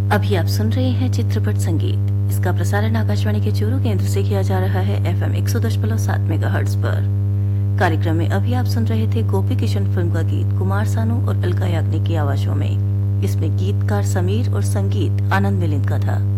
अभी आप सुन रहे हैं चित्रपट संगीत। इसका प्रसारण आकाशवाणी के चूरू केंद्र से किया जा रहा है FM 100.7 मेगाहर्ट्ज पर। कार्यक्रम में अभी आप सुन रहे थे गोपी किशन फिल्म का गीत कुमार सानू और अलका याग्निक की आवाजों में। इसमें गीतकार समीर और संगीत आनंद मिलिंद का था।